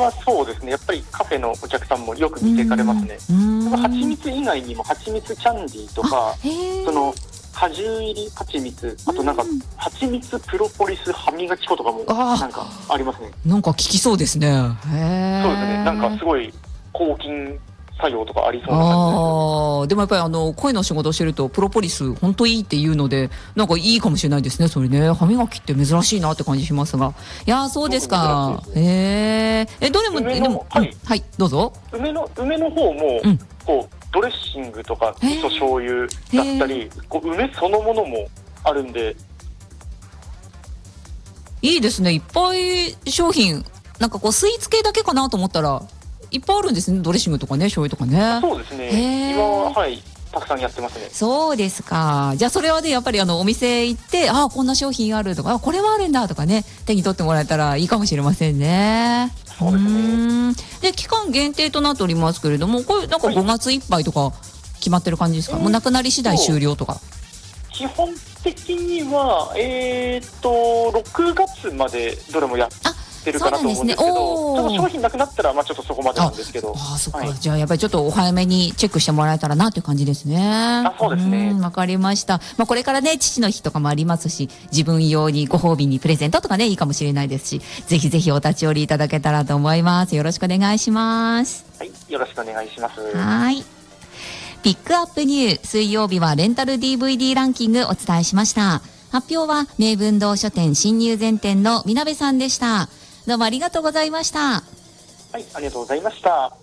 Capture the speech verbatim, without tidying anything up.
はそうですね、やっぱりカフェのお客さんもよく見てかれますね。蜂蜜以外にも蜂蜜キャンディーとか、その果汁入り蜂蜜、あとなんか蜂蜜プロポリス歯磨き粉とかもなんかありますね。 なんか効きそうですね。へー。 そうですね、なんかすごい抗菌作用とかありそうな感じですよね。 ああ、でもやっぱりあの声の仕事をしてるとプロポリス本当いいっていうので、なんかいいかもしれないですね。それね、歯磨きって珍しいなって感じしますが、いやーそうですか。へええ、どれもでも、はい、うん、はい、どうぞ。 梅の梅の方も、うん、こうドレッシングとか味噌醤油だったり、こう梅そのものもあるんで、 いいですね。いっぱい商品、なんかこうスイーツ系だけかなと思ったらいっぱいあるんですね。ドレッシングとかね、醤油とかね。 そうですね。今ははいたくさんやってますね。 そうですか。じゃあそれはね、やっぱりあのお店行って、ああこんな商品あるとか、あこれはあるんだとかね、手に取ってもらえたらいいかもしれませんね。 そうですね。 で期間限定となっておりますけれども、これなんかごがついっぱいとか決まってる感じですか。はい、もうなくなり次第終了とか。 基本的にはえー、っとろくがつまでどれもやってるかなと思うんですけど、ちょっと商品なくなったらまあちょっとそこまでなんですけど、 ああそっか、はい、じゃあやっぱりちょっとお早めにチェックしてもらえたらなという感じですね。 あ、そうですね。 わかりました。まあこれからね父の日とかもありますし、自分用にご褒美にプレゼントとかねいいかもしれないですし、ぜひぜひお立ち寄りいただけたらと思います。よろしくお願いします。 はい、よろしくお願いします。 はい。ピックアップニュー、水曜日はレンタル ディーブイディー ランキングお伝えしました。発表は名文堂書店新入善店のみなべさんでした。どうもありがとうございました。 はい、ありがとうございました。